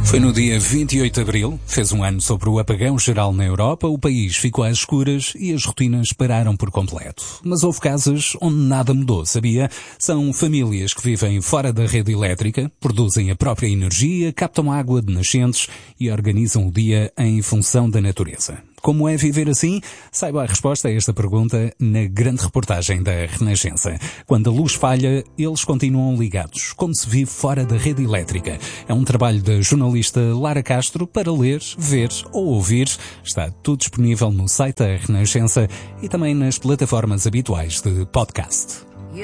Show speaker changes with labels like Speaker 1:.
Speaker 1: Foi no dia 28 de abril, fez um ano sobre o apagão geral na Europa, o país ficou às escuras e as rotinas pararam por completo. Mas houve casos onde nada mudou, sabia? São famílias que vivem fora da rede elétrica, produzem a própria energia, captam água de nascentes e organizam o dia em função da natureza. Como é viver assim? Saiba a resposta a esta pergunta na grande reportagem da Renascença. Quando a luz falha, eles continuam ligados, como se vive fora da rede elétrica. É um trabalho da jornalista Lara Castro para ler, ver ou ouvir. Está tudo disponível no site da Renascença e também nas plataformas habituais de podcast.